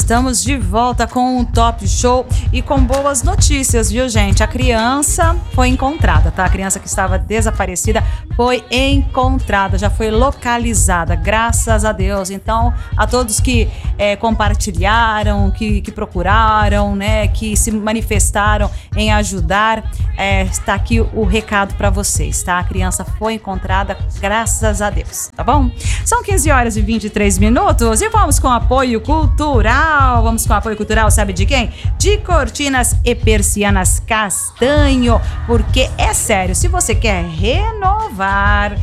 Estamos de volta com um Top Show e com boas notícias, viu, gente? A criança foi encontrada, tá? A criança que estava desaparecida foi encontrada, já foi localizada, graças a Deus. Então, a todos que compartilharam, que procuraram, né, que se manifestaram em ajudar, está aqui o recado para vocês, tá? A criança foi encontrada, graças a Deus, tá bom? São 15 horas e 23 minutos e vamos com apoio cultural. Vamos com apoio cultural, sabe de quem? De Cortinas e Persianas Castanho, porque é sério, se você quer renovar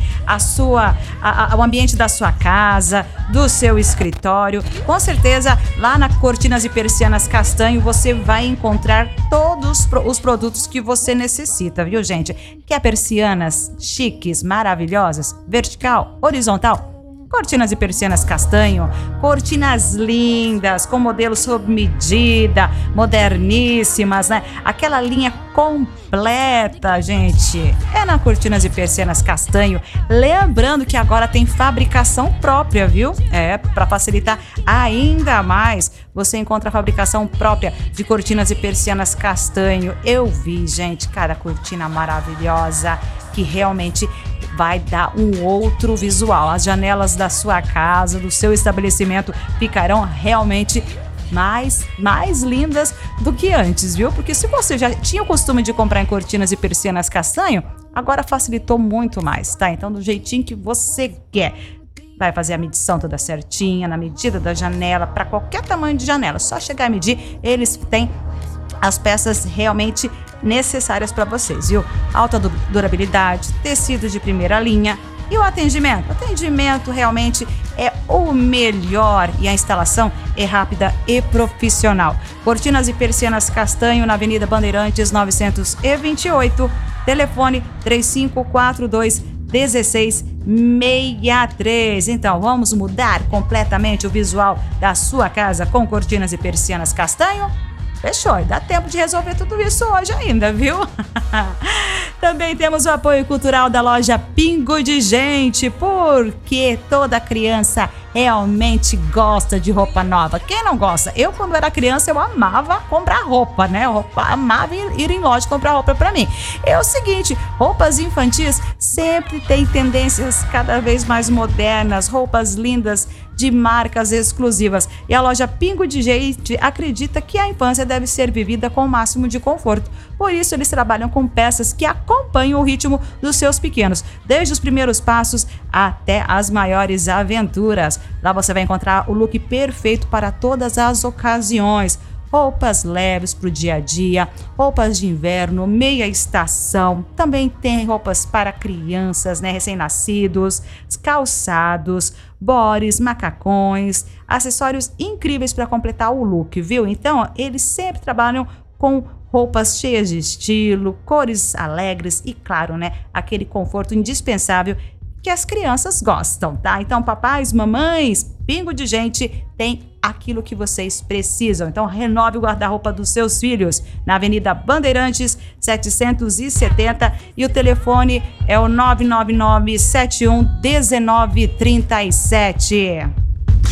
o ambiente da sua casa, do seu escritório, com certeza lá na Cortinas e Persianas Castanho você vai encontrar todos os produtos que você necessita, viu, gente? Quer persianas chiques, maravilhosas, vertical, horizontal? Cortinas e Persianas Castanho, cortinas lindas, com modelos sob medida, moderníssimas, né? Aquela linha completa, gente, é na Cortinas e Persianas Castanho. Lembrando que agora tem fabricação própria, viu? Para facilitar ainda mais, você encontra a fabricação própria de Cortinas e Persianas Castanho. Eu vi, gente, cada cortina maravilhosa que realmente vai dar um outro visual. As janelas da sua casa, do seu estabelecimento ficarão realmente mais lindas do que antes, viu? Porque se você já tinha o costume de comprar em Cortinas e Persianas Castanho, agora facilitou muito mais, tá? Então, do jeitinho que você quer. Vai fazer a medição toda certinha, na medida da janela, para qualquer tamanho de janela. Só chegar e medir, eles têm as peças realmente necessárias para vocês, viu? Alta durabilidade, tecidos de primeira linha e o atendimento. O atendimento realmente é o melhor e a instalação é rápida e profissional. Cortinas e Persianas Castanho, na Avenida Bandeirantes 928, telefone 3542-1663. Então, vamos mudar completamente o visual da sua casa com Cortinas e Persianas Castanho? Fechou, e dá tempo de resolver tudo isso hoje ainda, viu? Também temos o apoio cultural da loja Pingo de Gente, porque toda criança realmente gosta de roupa nova. Quem não gosta? Eu, quando era criança, eu amava comprar roupa, né? Eu amava ir em loja comprar roupa pra mim. É o seguinte, roupas infantis sempre tem tendências cada vez mais modernas, roupas lindas, de marcas exclusivas. E a loja Pingo de Gente acredita que a infância deve ser vivida com o máximo de conforto. Por isso, eles trabalham com peças que acompanham o ritmo dos seus pequenos, desde os primeiros passos até as maiores aventuras. Lá você vai encontrar o look perfeito para todas as ocasiões. Roupas leves para o dia a dia, roupas de inverno, meia estação. Também tem roupas para crianças, né, recém-nascidos, calçados, bores, macacões, acessórios incríveis para completar o look, viu? Então, eles sempre trabalham com roupas cheias de estilo, cores alegres e, claro, né, aquele conforto indispensável que as crianças gostam, tá? Então, papais, mamães, Pingo de Gente tem aquilo que vocês precisam. Então, renove o guarda-roupa dos seus filhos na Avenida Bandeirantes 770 e o telefone é o 999-71-1937.